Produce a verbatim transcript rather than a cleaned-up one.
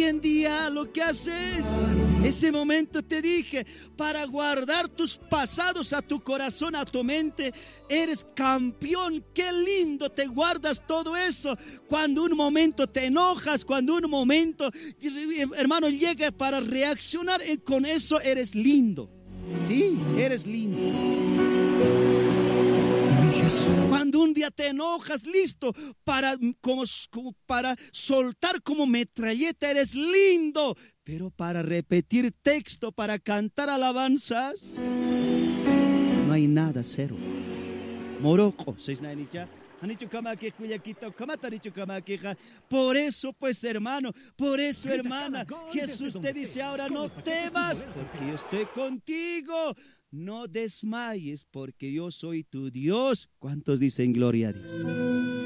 en día lo que haces. Ese momento te dije, para guardar tus pasados a tu corazón, a tu mente, eres campeón. Qué lindo te guardas todo eso. Cuando un momento te enojas, cuando un momento, hermano, llega para reaccionar, con eso eres lindo. Sí, eres lindo. Cuando un día te enojas, listo, para, como, como para soltar como metralleta, eres lindo. Pero para repetir texto, para cantar alabanzas, no hay nada, cero. Moroco, por eso, pues, hermano, por eso, hermana, Jesús te dice ahora: no temas, porque yo estoy contigo. No desmayes, porque yo soy tu Dios. ¿Cuántos dicen gloria a Dios?